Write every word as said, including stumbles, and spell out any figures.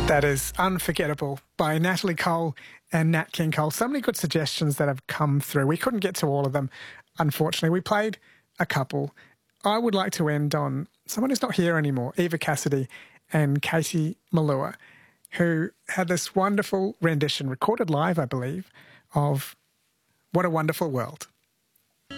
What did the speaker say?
That is Unforgettable by Natalie Cole and Nat King Cole. So many good suggestions that have come through. We couldn't get to all of them, unfortunately. We played a couple. I would like to end on someone who's not here anymore, Eva Cassidy and Casey Malua, who had this wonderful rendition, recorded live, I believe, of What a Wonderful World.